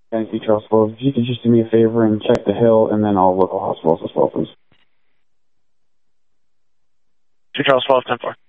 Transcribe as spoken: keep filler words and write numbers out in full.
Thank you, Charles twelve. If you could just do me a favor and check the Hill and then all local hospitals as well, please. Two Charles twelve, ten four.